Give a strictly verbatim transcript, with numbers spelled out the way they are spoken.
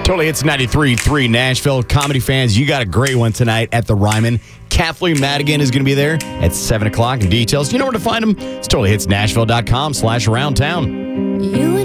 Totally Hits ninety-three point three Nashville. Comedy fans, you got a great one tonight at the Ryman. Kathleen Madigan is going to be there at seven o'clock. And details, you know where to find them. It's totally hits nashville dot com slash around town. You